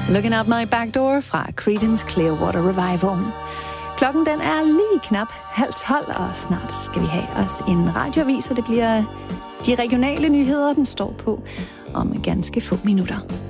Looking Out My Back Door fra Creedence Clearwater Revival. Klokken den er lige knap 11:30, og snart skal vi have os en radioavis, og det bliver de regionale nyheder, den står på om ganske få minutter.